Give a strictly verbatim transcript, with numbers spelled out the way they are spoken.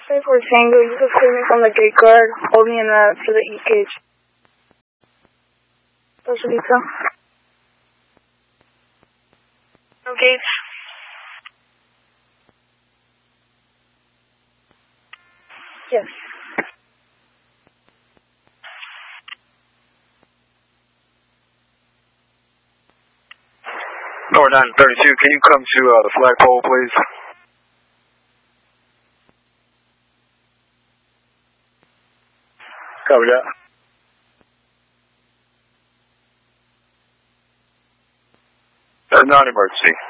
Three four Tango, you can clear me from the gate guard. Hold me in the for the E cage. Social detail. No gates. Yes. North nine thirty-two, can you come to uh, the flagpole, please? Copy that. That's non-emergency.